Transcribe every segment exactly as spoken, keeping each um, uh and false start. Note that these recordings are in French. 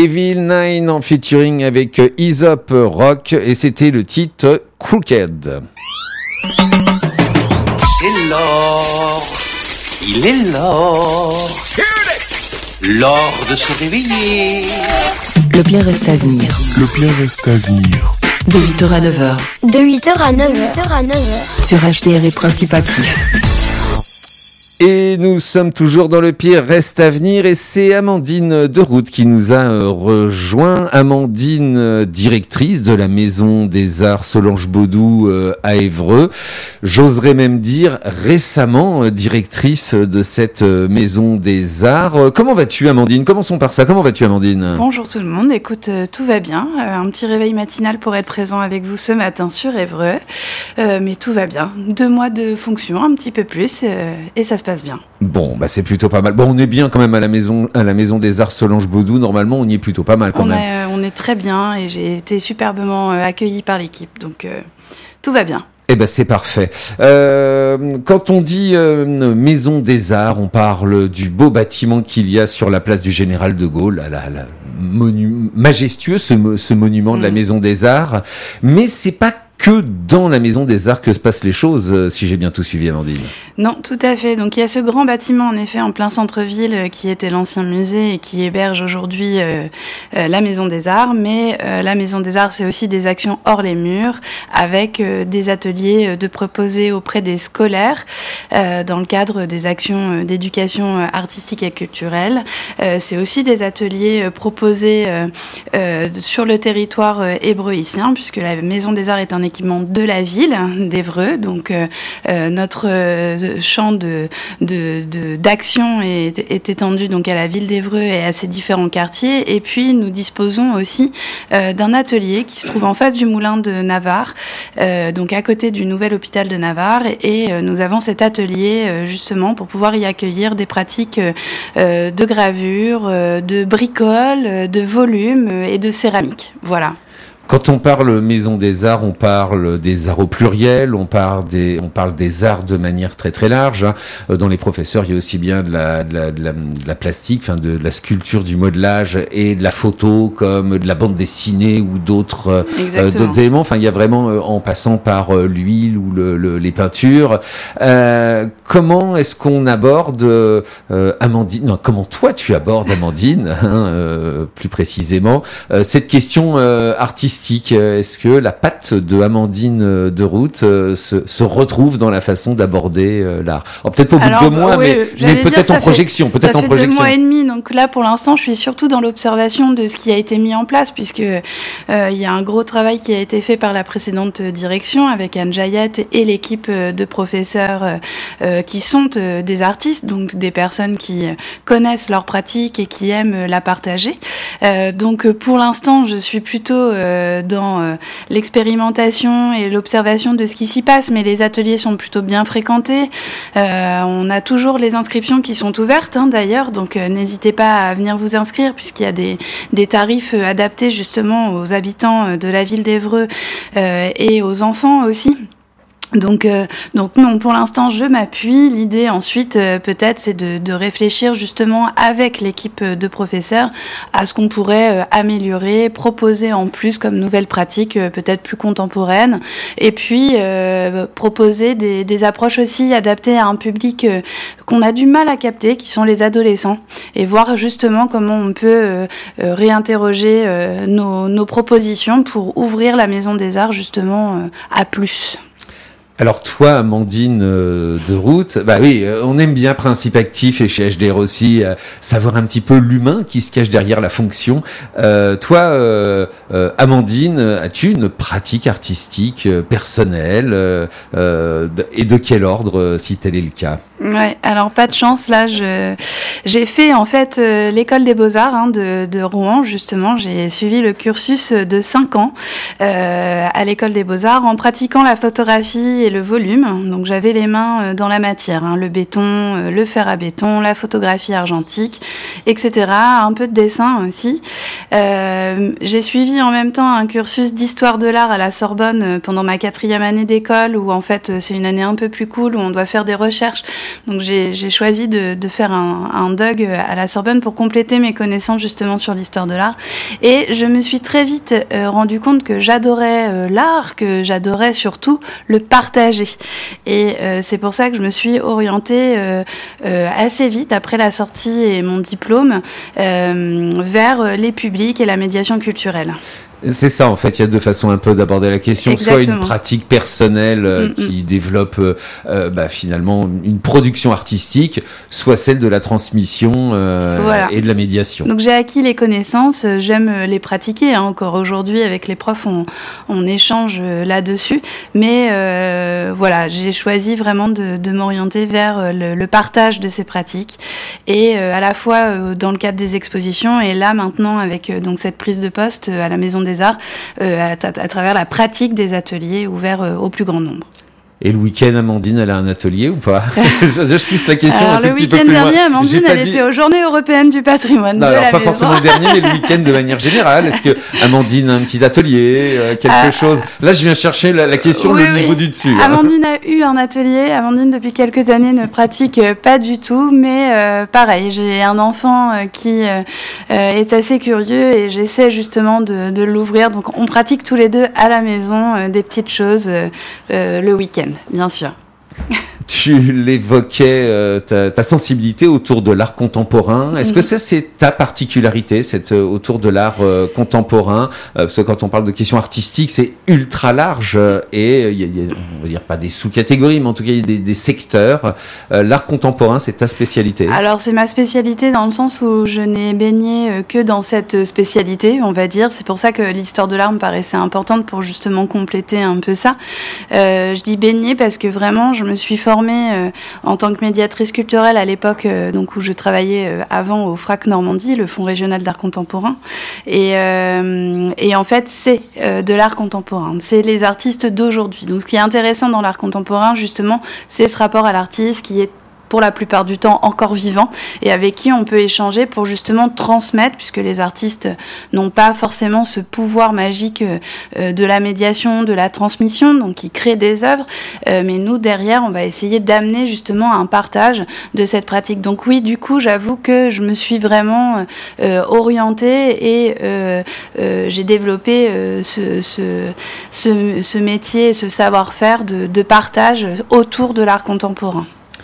Evil Nine en featuring avec Aesop Rock et c'était le titre Crooked. C'est l'or, il est l'or, l'or de se réveiller. Le bien reste à venir. Le bien reste à venir. De huit heures à neuf heures. De huit heures à neuf heures. Sur H D R et Principe Actif. Et nous sommes toujours dans le pire reste à venir et c'est Amandine Deroute qui nous a rejoint. Amandine, directrice de la Maison des Arts Solange Baudou à Évreux. J'oserais même dire récemment directrice de cette Maison des Arts. Comment vas-tu Amandine ? Commençons par ça. Comment vas-tu Amandine ? Bonjour tout le monde. Écoute, euh, tout va bien. Euh, un petit réveil matinal pour être présent avec vous ce matin sur Évreux. Euh, mais tout va bien. Deux mois de fonction, un petit peu plus euh, et ça se passe bien. Bon, bah c'est plutôt pas mal. Bon, on est bien quand même à la maison, à la Maison des Arts Solange Baudou. Normalement, on y est plutôt pas mal quand on même. A, on est très bien et j'ai été superbement euh, accueillie par l'équipe, donc euh, tout va bien. Eh ben c'est parfait. Euh, quand on dit euh, Maison des Arts, on parle du beau bâtiment qu'il y a sur la place du Général de Gaulle, la, la, la monu- majestueux ce, ce monument de la Maison des Arts. Mais c'est pas que dans la Maison des Arts que se passent les choses, si j'ai bien tout suivi, Amandine. Non, tout à fait. Donc il y a ce grand bâtiment, en effet, en plein centre-ville, euh, qui était l'ancien musée et qui héberge aujourd'hui euh, euh, la Maison des Arts. Mais euh, la Maison des Arts, c'est aussi des actions hors les murs, avec euh, des ateliers euh, de proposer auprès des scolaires, euh, dans le cadre des actions euh, d'éducation euh, artistique et culturelle. Euh, c'est aussi des ateliers euh, proposés euh, euh, sur le territoire euh, évreuissien, puisque la Maison des Arts est un équipement de la ville d'Évreux. Donc euh, euh, notre euh, champ de, de, de, d'action est, est étendu donc à la ville d'Évreux et à ses différents quartiers. Et puis nous disposons aussi euh, d'un atelier qui se trouve en face du moulin de Navarre, euh, donc à côté du nouvel hôpital de Navarre. Et, et euh, nous avons cet atelier euh, justement pour pouvoir y accueillir des pratiques euh, de gravure, euh, de bricole, euh, de volume euh, et de céramique. Voilà. Quand on parle Maison des Arts, on parle des arts au pluriel, on parle des, on parle des arts de manière très très large. Hein. Dans les professeurs, il y a aussi bien de la, de la, de la, de la plastique, enfin de, de la sculpture, du modelage et de la photo, comme de la bande dessinée ou d'autres, euh, d'autres éléments. Enfin, il y a vraiment, euh, en passant par euh, l'huile ou le, le, les peintures. Euh, comment est-ce qu'on aborde euh, Amandine ? Non, comment toi tu abordes Amandine, hein, euh, plus précisément, euh, cette question euh, artistique. Est-ce que la patte de Amandine Deroute se, se retrouve dans la façon d'aborder euh, l'art ? Alors, peut-être pas au bout Alors, de deux mois, oui, mais, mais peut-être dire, en projection. Fait, peut-être ça en fait projection. deux mois et demi, donc là, pour l'instant, je suis surtout dans l'observation de ce qui a été mis en place, puisque euh, il y a un gros travail qui a été fait par la précédente direction avec Anne Jaillette et l'équipe de professeurs euh, qui sont euh, des artistes, donc des personnes qui connaissent leur pratique et qui aiment la partager. Euh, donc, pour l'instant, je suis plutôt euh, dans euh, l'expérimentation et l'observation de ce qui s'y passe, mais les ateliers sont plutôt bien fréquentés. Euh, on a toujours les inscriptions qui sont ouvertes, hein, d'ailleurs, donc euh, n'hésitez pas à venir vous inscrire, puisqu'il y a des, des tarifs euh, adaptés justement aux habitants de la ville d'Évreux euh, et aux enfants aussi. Donc, euh, donc non, pour l'instant, je m'appuie. L'idée ensuite, euh, peut-être, c'est de, de réfléchir justement avec l'équipe de professeurs à ce qu'on pourrait euh, améliorer, proposer en plus comme nouvelles pratiques euh, peut-être plus contemporaines, et puis euh, proposer des, des approches aussi adaptées à un public euh, qu'on a du mal à capter, qui sont les adolescents, et voir justement comment on peut euh, euh, réinterroger euh, nos, nos propositions pour ouvrir la Maison des Arts justement euh, à plus. Alors toi, Amandine euh, Deroute, bah oui, euh, on aime bien Principe Actif et chez H D R aussi, euh, savoir un petit peu l'humain qui se cache derrière la fonction. Euh, toi, euh, euh, Amandine, as-tu une pratique artistique euh, personnelle euh, euh, et de quel ordre, euh, si tel est le cas ? Ouais, alors pas de chance là. Je j'ai fait en fait euh, l'école des Beaux-Arts hein, de, de Rouen justement. J'ai suivi le cursus de cinq ans euh, à l'école des Beaux-Arts en pratiquant la photographie et et le volume. Donc j'avais les mains dans la matière, hein, le béton, le fer à béton, la photographie argentique, et cetera. Un peu de dessin aussi. Euh, j'ai suivi en même temps un cursus d'histoire de l'art à la Sorbonne pendant ma quatrième année d'école, où en fait c'est une année un peu plus cool, où on doit faire des recherches. Donc j'ai, j'ai choisi de, de faire un, un D U G à la Sorbonne pour compléter mes connaissances justement sur l'histoire de l'art. Et je me suis très vite euh, rendu compte que j'adorais euh, l'art, que j'adorais surtout le partager. Et euh, c'est pour ça que je me suis orientée euh, euh, assez vite après la sortie et mon diplôme euh, vers les publics et la médiation culturelle. C'est ça, en fait, il y a deux façons un peu d'aborder la question. Exactement. Soit une pratique personnelle euh, Mm-mm. qui développe euh, bah, finalement une production artistique, soit celle de la transmission euh, Voilà. et de la médiation. Donc j'ai acquis les connaissances, j'aime les pratiquer. Hein. Encore aujourd'hui, avec les profs, on, on échange là-dessus. Mais euh, voilà, j'ai choisi vraiment de, de m'orienter vers le, le partage de ces pratiques. Et euh, à la fois euh, dans le cadre des expositions, et là maintenant avec euh, donc cette prise de poste euh, à la Maison des Arts, euh, à, à travers la pratique des ateliers ouverts euh, au plus grand nombre. Et le week-end, Amandine, elle a un atelier ou pas? je, je pousse la question Alors, un tout le petit peu week-end plus loin. dernier, Amandine, J'ai pas elle dit- était aux Journées européennes du patrimoine Non, de alors la pas maison. forcément le dernier, mais le week-end de manière générale. Est-ce que Amandine a un petit atelier, euh, quelque Ah. chose? Là, je viens chercher la, la question, Oui, le oui. niveau du dessus. hein. Amandine a eu un atelier. Amandine, depuis quelques années, ne pratique euh, pas du tout, mais euh, pareil, j'ai un enfant euh, qui euh, euh, est assez curieux et j'essaie justement de, de l'ouvrir. Donc, on pratique tous les deux à la maison euh, des petites choses euh, euh, le week-end, bien sûr. Tu l'évoquais, euh, ta, ta sensibilité autour de l'art contemporain. Est-ce que Mhm. ça, c'est ta particularité, cette, euh, autour de l'art euh, contemporain? Euh, Parce que quand on parle de questions artistiques, c'est ultra large euh, et il y a, il y a, on va dire pas des sous-catégories, mais en tout cas, il y a des, des secteurs. Euh, l'art contemporain, c'est ta spécialité. Alors, c'est ma spécialité dans le sens où je n'ai baigné euh, que dans cette spécialité, on va dire. C'est pour ça que l'histoire de l'art me paraissait importante pour justement compléter un peu ça. Euh, je dis baigner parce que vraiment, je me suis formée euh, en tant que médiatrice culturelle à l'époque euh, donc où je travaillais euh, avant au F R A C Normandie, le Fonds régional d'art contemporain. Et, euh, et en fait, c'est euh, de l'art contemporain. C'est les artistes d'aujourd'hui. Donc, ce qui est intéressant dans l'art contemporain, justement, c'est ce rapport à l'artiste qui est pour la plupart du temps encore vivant et avec qui on peut échanger pour justement transmettre, puisque les artistes n'ont pas forcément ce pouvoir magique euh, de la médiation, de la transmission, donc ils créent des œuvres, euh, mais nous derrière on va essayer d'amener justement un partage de cette pratique. Donc oui, du coup j'avoue que je me suis vraiment euh, orientée et euh, euh, j'ai développé euh, ce, ce, ce, ce métier, ce savoir-faire de, de partage autour de l'art contemporain.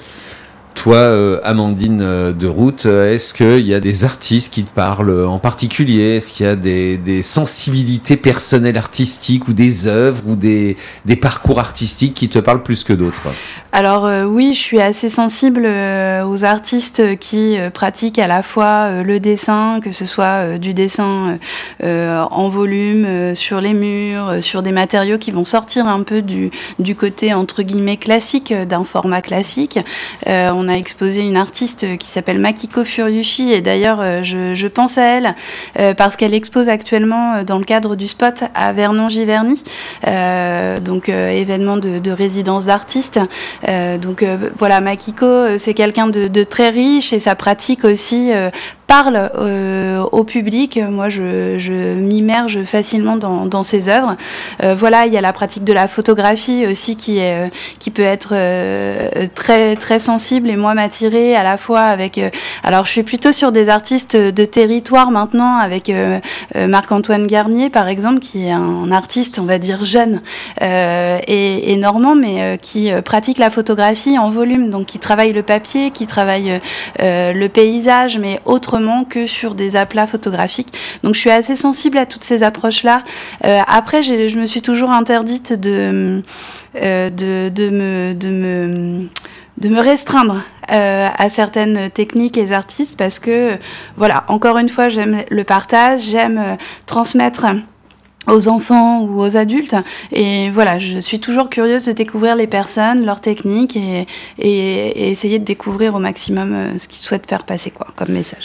Toi, euh, Amandine euh, de Route, euh, est-ce qu'il y a des artistes qui te parlent en particulier? Est-ce qu'il y a des, des sensibilités personnelles artistiques ou des œuvres ou des, des parcours artistiques qui te parlent plus que d'autres? Alors euh, oui, je suis assez sensible euh, aux artistes qui euh, pratiquent à la fois euh, le dessin, que ce soit euh, du dessin euh, en volume, euh, sur les murs, euh, sur des matériaux qui vont sortir un peu du, du côté entre guillemets classique, euh, d'un format classique. Euh, on a exposé une artiste qui s'appelle Makiko Furyushi et d'ailleurs euh, je, je pense à elle euh, parce qu'elle expose actuellement euh, dans le cadre du Spot à Vernon-Giverny, euh, donc euh, événement de, de résidence d'artistes. Euh, donc euh, voilà, Makiko, euh, c'est quelqu'un de, de très riche et sa pratique aussi euh, parle euh, au public. Moi, je, je m'immerge facilement dans, dans ses œuvres. Euh, voilà, il y a la pratique de la photographie aussi qui est, euh, qui peut être euh, très très sensible et moi m'attirer à la fois avec. Euh, alors, je suis plutôt sur des artistes de territoire maintenant avec euh, euh, Marc-Antoine Garnier par exemple, qui est un artiste, on va dire jeune euh, et, et normand, mais euh, qui euh, pratique la photographie en volume, donc qui travaille le papier, qui travaille euh, le paysage, mais autrement que sur des aplats photographiques. Donc je suis assez sensible à toutes ces approches-là. Euh, après, j'ai, je me suis toujours interdite de, euh, de, de me... De me de me restreindre euh, à certaines techniques et artistes parce que, voilà, encore une fois, j'aime le partage, j'aime euh, transmettre aux enfants ou aux adultes et voilà, je suis toujours curieuse de découvrir les personnes, leurs techniques et, et, et essayer de découvrir au maximum ce qu'ils souhaitent faire passer quoi, comme message.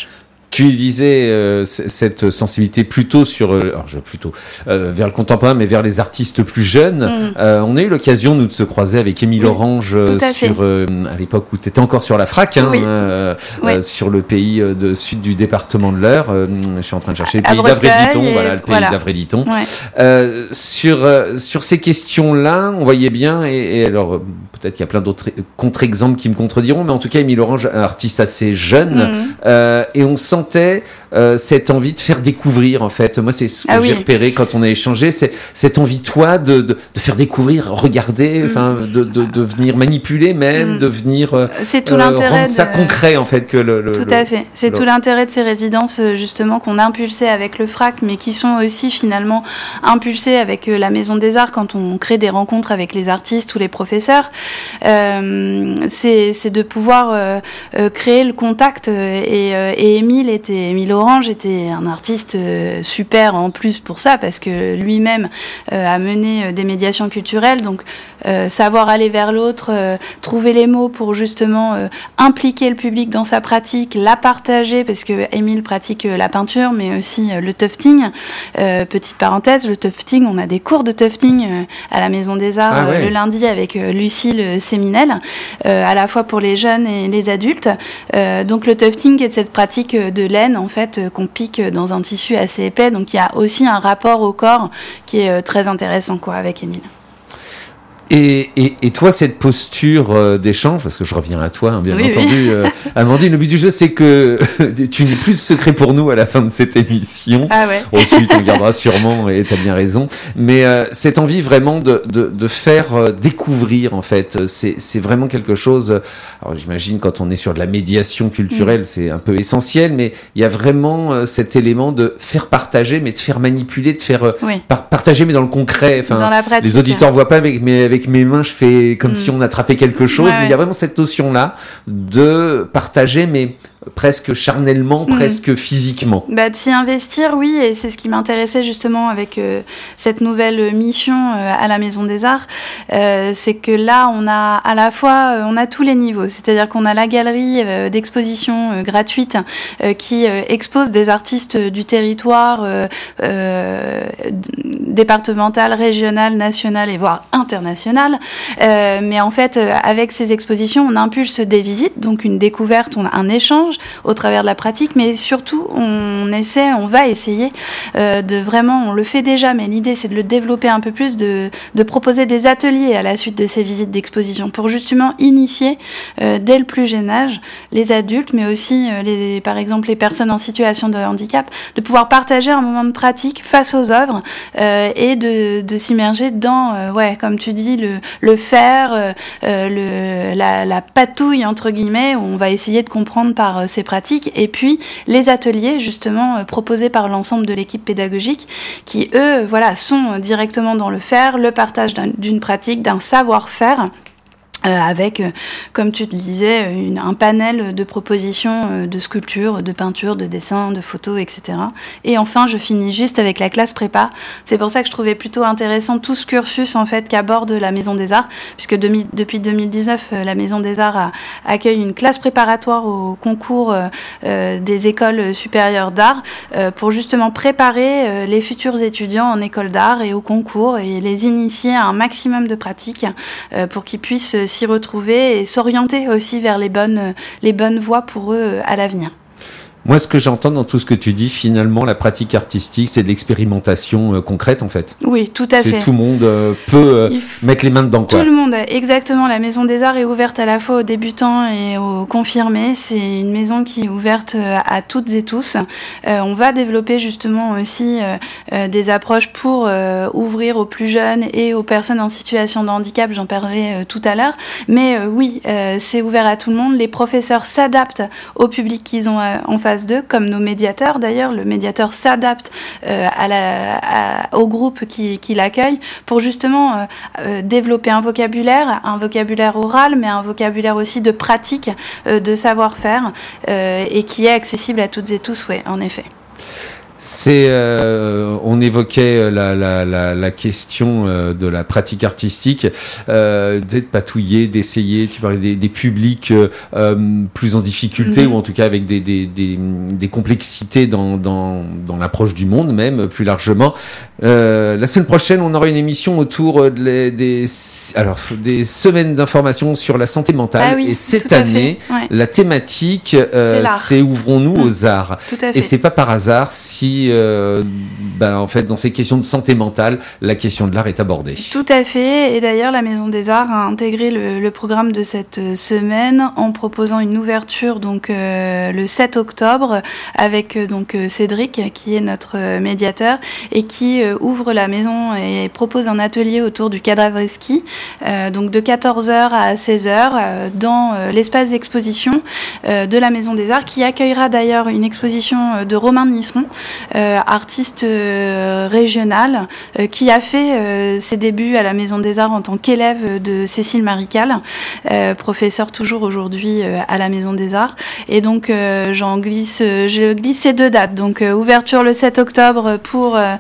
Tu disais euh, c- cette sensibilité plutôt sur, euh, alors je plutôt euh, vers le contemporain, mais vers les artistes plus jeunes. Mm. Euh, on a eu l'occasion nous de se croiser avec Émile oui, Orange euh, sur euh, à l'époque où tu étais encore sur la Frac, hein, oui. Euh, oui. euh, sur le pays de sud du département de l'Eure. Euh, je suis en train de chercher le pays d'Avray-Diton, et... voilà le pays voilà. d'Avray-Diton. Ouais. Euh, sur euh, sur ces questions-là, on voyait bien et, et alors peut-être qu'il y a plein d'autres contre-exemples qui me contrediront, mais en tout cas Émile Orange, un artiste assez jeune, mm. euh, et on sent Euh, cette envie de faire découvrir en fait. Moi c'est ce que ah j'ai oui. repéré quand on a échangé, c'est cette envie toi de, de, de faire découvrir, regarder, enfin mm. de, de, de venir manipuler même, mm. de venir euh, c'est tout euh, l'intérêt rendre ça de... concret en fait que le, le tout le, à fait. C'est le... tout l'intérêt de ces résidences justement qu'on a impulsées avec le Frac, mais qui sont aussi finalement impulsées avec la Maison des Arts quand on crée des rencontres avec les artistes ou les professeurs. Euh, c'est, c'est de pouvoir euh, euh, créer le contact et, euh, et Émile était Émile Orange était un artiste euh, super en plus pour ça parce que lui-même euh, a mené euh, des médiations culturelles, donc euh, savoir aller vers l'autre, euh, trouver les mots pour justement euh, impliquer le public dans sa pratique, la partager parce que Émile pratique euh, la peinture mais aussi euh, le tufting. Euh, petite parenthèse, le tufting, on a des cours de tufting euh, à la Maison des Arts ah ouais. euh, le lundi avec euh, Lucille Séminel, euh, à la fois pour les jeunes et les adultes. Euh, donc le tufting est cette pratique de laine en fait qu'on pique dans un tissu assez épais, donc il y a aussi un rapport au corps qui est très intéressant quoi avec Émile. Et, et, et toi, cette posture euh, d'échange, parce que je reviens à toi, hein, bien oui, entendu, oui. euh, Amandine, le but du jeu, c'est que tu n'es plus secret pour nous à la fin de cette émission. Ah ouais. Ensuite, on gardera sûrement, et tu as bien raison. Mais euh, cette envie vraiment de, de, de faire euh, découvrir, en fait, c'est, c'est vraiment quelque chose... Alors, j'imagine, quand on est sur de la médiation culturelle, mmh. c'est un peu essentiel, mais il y a vraiment euh, cet élément de faire partager, mais de faire manipuler, de faire euh, oui. par- partager, mais dans le concret. Enfin, dans la pratique. Les auditeurs ne voient pas, mais, mais avec Avec mes mains, je fais comme mmh. si on attrapait quelque chose, ouais, mais il ouais. y a vraiment cette notion-là de partager, mais presque charnellement, mmh. presque physiquement. Bah, de s'y investir, oui, et c'est ce qui m'intéressait justement avec euh, cette nouvelle mission euh, à la Maison des Arts, euh, c'est que là, on a à la fois, euh, on a tous les niveaux, c'est-à-dire qu'on a la galerie euh, d'exposition euh, gratuite euh, qui euh, expose des artistes du territoire euh, euh, départemental, régional, national et voire international, euh, mais en fait, euh, avec ces expositions, on impulse des visites, donc une découverte, on a un échange au travers de la pratique, mais surtout on essaie, on va essayer euh, de vraiment, on le fait déjà, mais l'idée c'est de le développer un peu plus, de, de proposer des ateliers à la suite de ces visites d'exposition pour justement initier euh, dès le plus jeune âge les adultes, mais aussi euh, les, par exemple les personnes en situation de handicap, de pouvoir partager un moment de pratique face aux œuvres euh, et de, de s'immerger dans, euh, ouais, comme tu dis, le, le faire, euh, le, la, la patouille entre guillemets, où on va essayer de comprendre par ces pratiques, et puis les ateliers justement euh, proposés par l'ensemble de l'équipe pédagogique qui eux voilà sont directement dans le faire, le partage d'un, d'une pratique, d'un savoir-faire. Euh, avec, euh, comme tu te disais, une, un panel de propositions euh, de sculpture, de peinture, de dessin, de photos, et cetera. Et enfin, je finis juste avec la classe prépa. C'est pour ça que je trouvais plutôt intéressant tout ce cursus en fait qu'aborde la Maison des Arts, puisque de, depuis deux mille dix-neuf, euh, la Maison des Arts a, accueille une classe préparatoire au concours euh, euh, des écoles supérieures d'art euh, pour justement préparer euh, les futurs étudiants en école d'art et au concours et les initier à un maximum de pratiques euh, pour qu'ils puissent s'y retrouver et s'orienter aussi vers les bonnes, les bonnes voies pour eux à l'avenir. Moi, ce que j'entends dans tout ce que tu dis, finalement, la pratique artistique, c'est de l'expérimentation euh, concrète, en fait. Oui, tout à c'est fait. Tout le monde euh, peut euh, f... mettre les mains dedans, quoi. Tout le monde, exactement. La Maison des Arts est ouverte à la fois aux débutants et aux confirmés. C'est une maison qui est ouverte à toutes et tous. Euh, on va développer justement aussi euh, euh, des approches pour euh, ouvrir aux plus jeunes et aux personnes en situation de handicap. J'en parlais euh, tout à l'heure. Mais euh, oui, euh, c'est ouvert à tout le monde. Les professeurs s'adaptent au public qu'ils ont euh, en face d'eux, comme nos médiateurs d'ailleurs. Le médiateur s'adapte euh, à la, à, au groupe qui, qui l'accueille pour justement euh, euh, développer un vocabulaire, un vocabulaire oral, mais un vocabulaire aussi de pratique, euh, de savoir-faire, euh, et qui est accessible à toutes et tous, oui, en effet. C'est, euh, on évoquait la, la, la, la question euh, de la pratique artistique, euh, d'être patouillé, d'essayer. Tu parlais des, des publics euh, plus en difficulté, mmh. ou en tout cas avec des, des, des, des complexités dans, dans, dans l'approche du monde, même plus largement. Euh, la semaine prochaine, on aura une émission autour des, des, alors, des semaines d'information sur la santé mentale. Ah oui, et cette année, ouais. la thématique, euh, c'est, c'est ouvrons-nous mmh. aux arts. Tout à fait. Et c'est pas par hasard si Euh, ben, en fait, dans ces questions de santé mentale, la question de l'art est abordée. Tout à fait. Et d'ailleurs, la Maison des Arts a intégré le, le programme de cette semaine en proposant une ouverture donc euh, le sept octobre avec euh, donc Cédric qui est notre euh, médiateur et qui euh, ouvre la maison et propose un atelier autour du cadavreski euh, donc de quatorze heures à seize heures euh, dans euh, l'espace d'exposition euh, de la Maison des Arts, qui accueillera d'ailleurs une exposition de Romain Nisseron, Euh, artiste euh, régional euh, qui a fait euh, ses débuts à la Maison des Arts en tant qu'élève de Cécile Marical, euh, professeur toujours aujourd'hui euh, à la Maison des Arts. Et donc euh, j'en glisse, euh, je glisse ces deux dates. Donc euh, ouverture le sept octobre pour euh,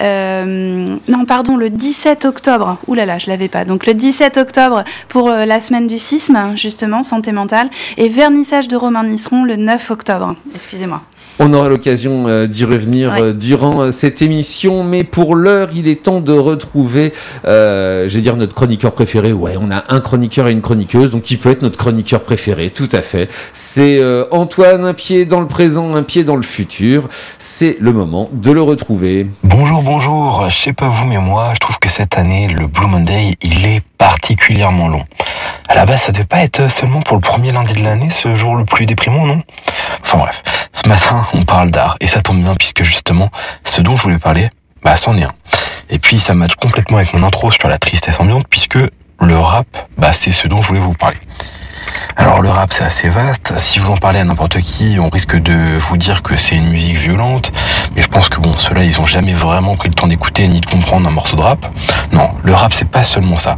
euh, non pardon le dix-sept octobre. Ouh là là, je l'avais pas. Donc le dix-sept octobre pour euh, la semaine du sisme, justement santé mentale, et vernissage de Romain Nisseron le neuf octobre. Excusez-moi. On aura l'occasion euh, d'y revenir ouais. euh, durant euh, cette émission, mais pour l'heure, il est temps de retrouver, euh, je vais dire notre chroniqueur préféré. Ouais, on a un chroniqueur et une chroniqueuse, donc il peut être notre chroniqueur préféré, tout à fait. C'est euh, Antoine, un pied dans le présent, un pied dans le futur. C'est le moment de le retrouver. Bonjour, bonjour. Je sais pas vous, mais moi, je trouve que cette année, le Blue Monday, il est particulièrement long. À la base, ça devait pas être seulement pour le premier lundi de l'année, ce jour le plus déprimant, non ? Enfin bref, ce matin, on parle d'art, et ça tombe bien puisque justement, ce dont je voulais parler, bah c'en est un. Et puis ça matche complètement avec mon intro sur la tristesse ambiante, puisque le rap, bah c'est ce dont je voulais vous parler. Alors le rap c'est assez vaste, si vous en parlez à n'importe qui, on risque de vous dire que c'est une musique violente, mais je pense que bon, ceux-là ils ont jamais vraiment pris le temps d'écouter ni de comprendre un morceau de rap. Non, le rap c'est pas seulement ça.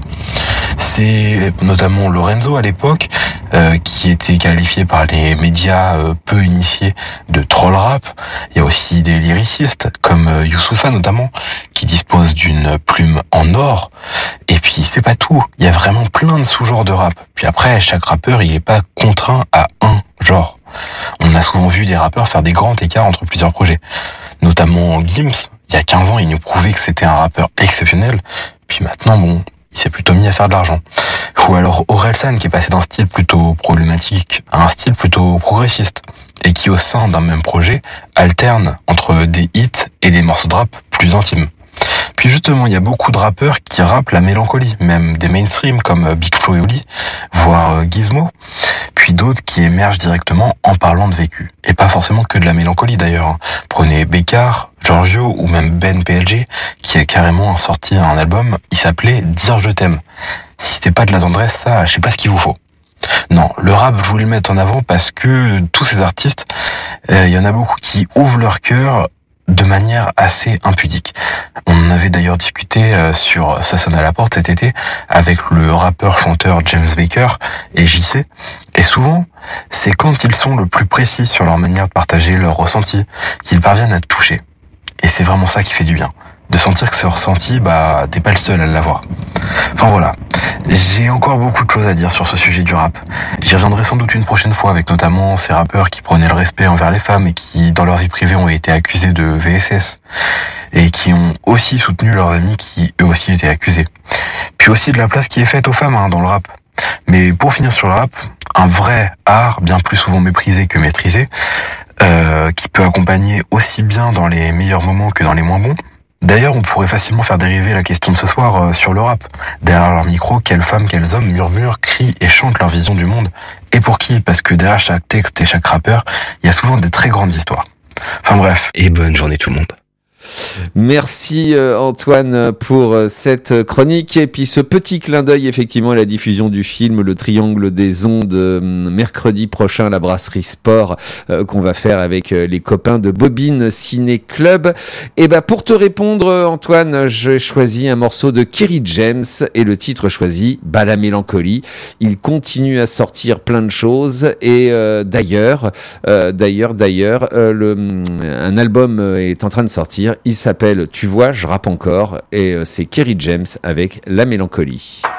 C'est notamment Lorenzo à l'époque, euh, qui était qualifié par les médias euh, peu initiés de troll rap. Il y a aussi des lyricistes, comme euh, Youssoupha notamment, qui dispose d'une plume en or. Et puis c'est pas tout, il y a vraiment plein de sous-genres de rap. Puis après, chaque rappeur, il est pas contraint à un genre. On a souvent vu des rappeurs faire des grands écarts entre plusieurs projets. Notamment Gims, il y a quinze ans, il nous prouvait que c'était un rappeur exceptionnel. Puis maintenant, bon, il s'est plutôt mis à faire de l'argent. Ou alors Orelsan, qui est passé d'un style plutôt problématique à un style plutôt progressiste. Et qui, au sein d'un même projet, alterne entre des hits et des morceaux de rap plus intimes. Puis justement, il y a beaucoup de rappeurs qui rappent la mélancolie, même des mainstream comme Big Flo et Oli, voire Gizmo, puis d'autres qui émergent directement en parlant de vécu. Et pas forcément que de la mélancolie d'ailleurs. Prenez Bécard, Giorgio ou même Ben P L G, qui a carrément sorti un album, il s'appelait Dire je t'aime. Si c'était pas de la tendresse, ça, je sais pas ce qu'il vous faut. Non, le rap, je voulais le mettre en avant parce que tous ces artistes, il euh, y en a beaucoup qui ouvrent leur cœur de manière assez impudique. On en avait d'ailleurs discuté euh, sur Ça sonne à la porte cet été avec le rappeur-chanteur James Baker et J C. Et souvent, c'est quand ils sont le plus précis sur leur manière de partager leurs ressentis qu'ils parviennent à te toucher. Et c'est vraiment ça qui fait du bien. De sentir que ce ressenti, bah, t'es pas le seul à l'avoir. Enfin voilà. J'ai encore beaucoup de choses à dire sur ce sujet du rap. J'y reviendrai sans doute une prochaine fois avec notamment ces rappeurs qui prenaient le respect envers les femmes et qui, dans leur vie privée, ont été accusés de V S S. Et qui ont aussi soutenu leurs amis qui, eux aussi, étaient accusés. Puis aussi de la place qui est faite aux femmes, hein, dans le rap. Mais pour finir sur le rap, un vrai art, bien plus souvent méprisé que maîtrisé, euh, qui peut accompagner aussi bien dans les meilleurs moments que dans les moins bons. D'ailleurs, on pourrait facilement faire dériver la question de ce soir euh, sur le rap. Derrière leur micro, quelles femmes, quels hommes murmurent, crient et chantent leur vision du monde. Et pour qui ? Parce que derrière chaque texte et chaque rappeur, il y a souvent des très grandes histoires. Enfin bref. Et bonne journée tout le monde. Merci euh, Antoine pour euh, cette chronique et puis ce petit clin d'œil effectivement à la diffusion du film Le Triangle des Ondes euh, mercredi prochain à la Brasserie Sport euh, qu'on va faire avec euh, les copains de Bobine Ciné Club. Et ben pour te répondre Antoine, j'ai choisi un morceau de Kerry James et le titre choisi Bah la mélancolie. Il continue à sortir plein de choses et euh, d'ailleurs euh, d'ailleurs d'ailleurs euh, le un album est en train de sortir. Il s'appelle Tu vois, je rappe encore et c'est Kerry James avec La Mélancolie.